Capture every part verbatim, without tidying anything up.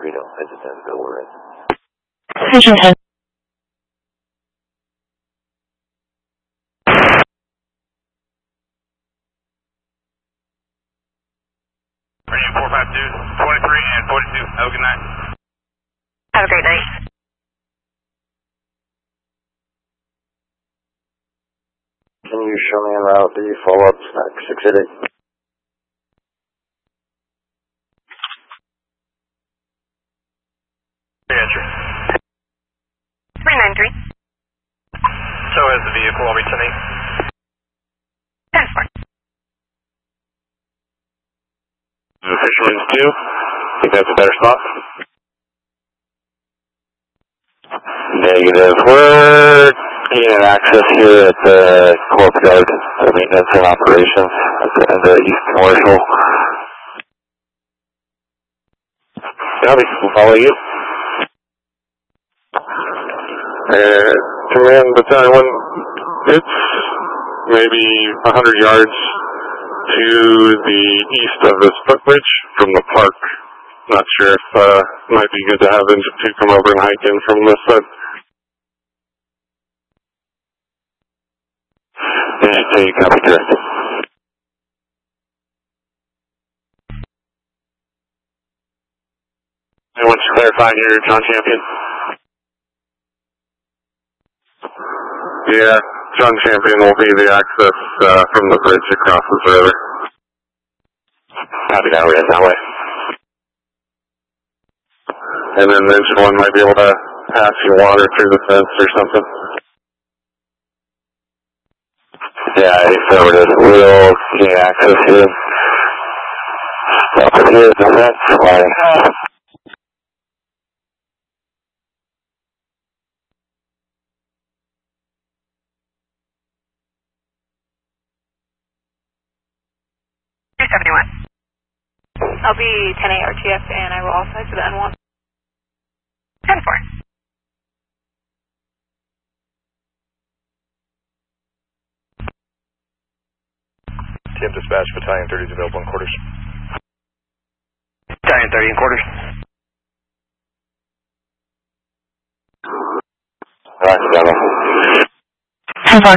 Reno, engine ten, go, we're in. Engine ten. Reno four five two, twenty-three and forty-two, have a good night. Have a great night. Can you show me en route the follow-up snack six eight eight? Answer. three nine three. So has the vehicle I'll be sending. ten four. Fisherman's two. Think that's a better spot? Negative. We're getting access here at the Corp Yard, the maintenance and operations at the end of East Commercial. Copy, we'll follow you. Uh, Command Battalion one, it's maybe one hundred yards to the east of this footbridge from the park. Not sure if uh, it might be good to have engine two come over and hike in from this side. Engine two, copy, direct. I want to clarify here, John Champion. Yeah, John Champion will be the access uh, from the bridge across this river. Copy that, we're heading that way. And then engine one might be able to pass your water through the fence or something. Yeah, I think so. We'll gain access here. Stop it here at the fence. Why? two seventy-one. I'll be ten A R T F and I will also head to the N one. ten four. T M dispatch, Battalion thirty is available in quarters. Battalion thirty in quarters. Alright, seven. ten four.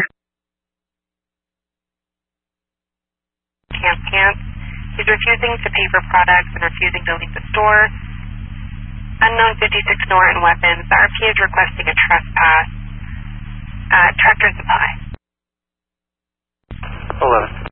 Camp, camp. He's refusing to pay for products and refusing to leave the store. Unknown fifty-six Norton weapons. The R P is requesting a trespass. Uh, Tractor Supply. eleven.